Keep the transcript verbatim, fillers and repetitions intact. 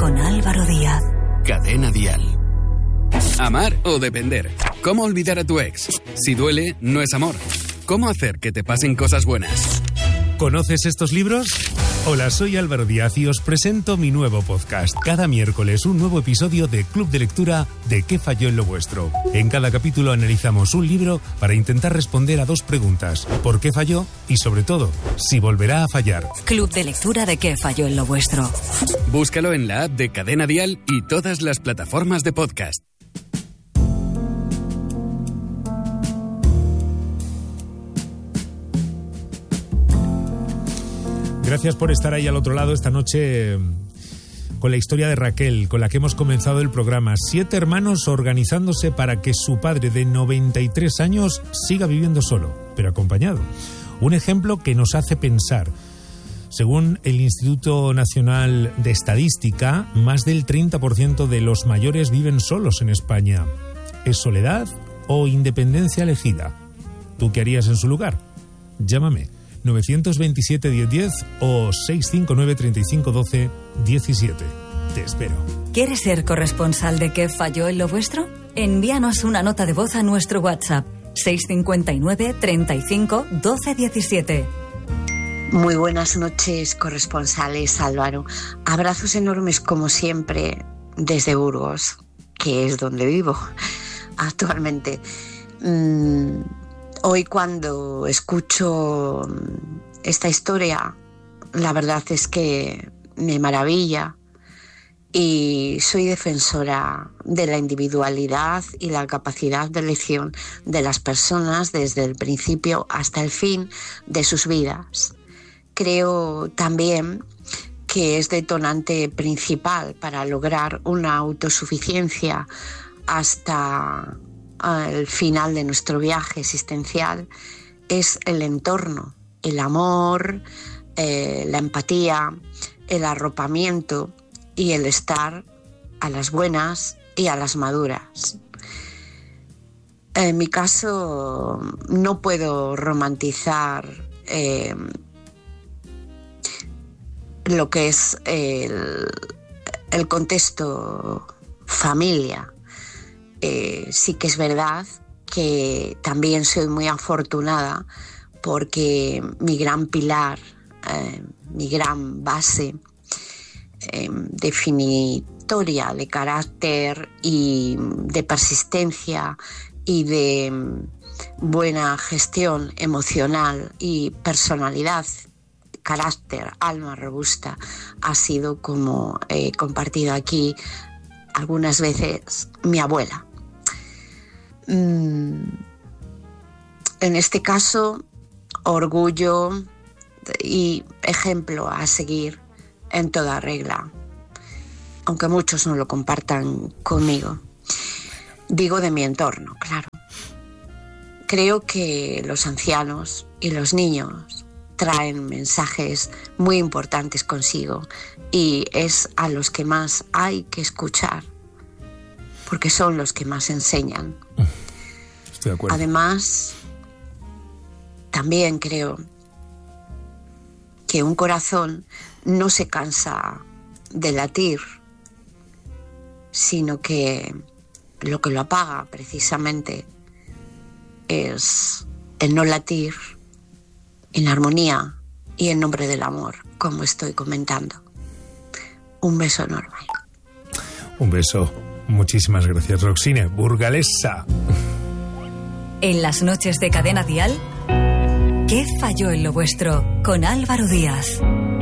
con Álvaro Díaz. Cadena Dial. Amar o depender. ¿Cómo olvidar a tu ex? Si duele, no es amor. ¿Cómo hacer que te pasen cosas buenas? ¿Conoces estos libros? Hola, soy Álvaro Díaz y os presento mi nuevo podcast. Cada miércoles un nuevo episodio de Club de Lectura de ¿Qué falló en lo vuestro? En cada capítulo analizamos un libro para intentar responder a dos preguntas. ¿Por qué falló? Y sobre todo, si volverá a fallar. Club de Lectura de ¿Qué falló en lo vuestro? Búscalo en la app de Cadena Dial y todas las plataformas de podcast. Gracias por estar ahí al otro lado esta noche con la historia de Raquel, con la que hemos comenzado el programa. Siete hermanos organizándose para que su padre de noventa y tres años siga viviendo solo, pero acompañado. Un ejemplo que nos hace pensar. Según el Instituto Nacional de Estadística, más del treinta por ciento de los mayores viven solos en España. ¿Es soledad o independencia elegida? ¿Tú qué harías en su lugar? Llámame. nueve dos siete, diez diez o seis cinco nueve, treinta y cinco, doce, diecisiete. Te espero. ¿Quieres ser corresponsal de ¿Qué falló en lo vuestro? Envíanos una nota de voz a nuestro WhatsApp seis cinco nueve, treinta y cinco, doce, diecisiete. Muy buenas noches, corresponsales Álvaro. Abrazos enormes como siempre desde Burgos, que es donde vivo actualmente. Mm. Hoy cuando escucho esta historia, la verdad es que me maravilla y soy defensora de la individualidad y la capacidad de elección de las personas desde el principio hasta el fin de sus vidas. Creo también que es detonante principal para lograr una autosuficiencia hasta al final de nuestro viaje existencial es el entorno, el amor, eh, la empatía, el arropamiento y el estar a las buenas y a las maduras. En mi caso no puedo romantizar eh, lo que es el, el contexto familia. Eh, sí que es verdad que también soy muy afortunada porque mi gran pilar, eh, mi gran base eh, definitoria de carácter y de persistencia y de buena gestión emocional y personalidad, carácter, alma robusta, ha sido, como he compartido aquí algunas veces, mi abuela. En este caso, orgullo y ejemplo a seguir en toda regla, aunque muchos no lo compartan conmigo. Digo de mi entorno, claro. Creo que los ancianos y los niños traen mensajes muy importantes consigo y es a los que más hay que escuchar, porque son los que más enseñan. Estoy de acuerdo. Además, también creo que un corazón no se cansa de latir, sino que lo que lo apaga precisamente es el no latir en armonía y en nombre del amor, como estoy comentando. Un beso enorme. Un beso. Muchísimas gracias, Roxine, burgalesa. En las noches de Cadena Dial, ¿Qué falló en lo vuestro? Con Álvaro Díaz.